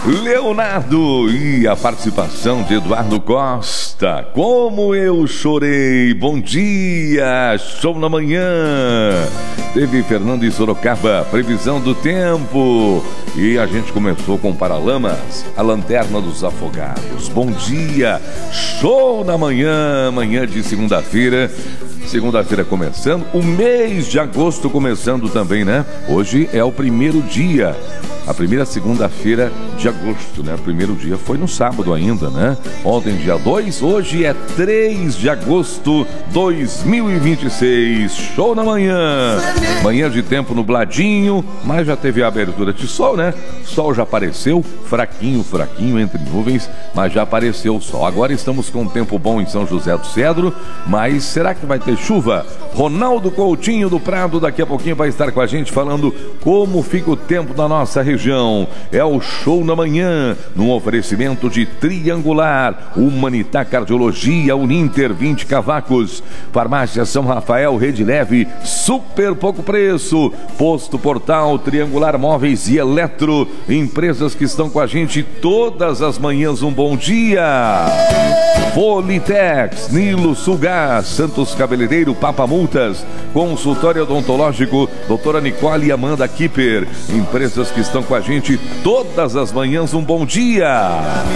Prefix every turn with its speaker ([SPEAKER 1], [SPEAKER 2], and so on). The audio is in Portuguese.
[SPEAKER 1] Leonardo e a participação de Eduardo Costa. Como eu chorei. Bom dia, show na manhã. Teve Fernando e Sorocaba, previsão do tempo. E a gente começou com Paralamas, a lanterna dos afogados. Bom dia, show na manhã, manhã de segunda-feira. Segunda-feira começando, o mês de agosto começando também, né? Hoje é o primeiro dia, a primeira segunda-feira de agosto, né? O primeiro dia foi no sábado ainda, né? Ontem dia 2, hoje é 3 de agosto 2026. Show na manhã. Manhã de tempo nubladinho, mas já teve a abertura de sol, né? Sol já apareceu, fraquinho entre nuvens, mas já apareceu o sol. Agora estamos com um tempo bom em São José do Cedro, mas será que vai ter chuva? Ronaldo Coutinho do Prado daqui a pouquinho vai estar com a gente falando como fica o tempo da nossa região. É o show na manhã, num oferecimento de Triangular, Humanitá Cardiologia, Uninter 20 Cavacos, Farmácia São Rafael, Rede Leve, super pouco preço, Posto Portal, Triangular Móveis e Eletro, empresas que estão com a gente todas as manhãs. Um bom dia. Politex, Nilo Sulgás, Santos Cabeleireiro, Papa Multas, Consultório Odontológico, doutora Nicole e Amanda Kipper, empresas que estão com a gente todas as manhãs. Um bom dia.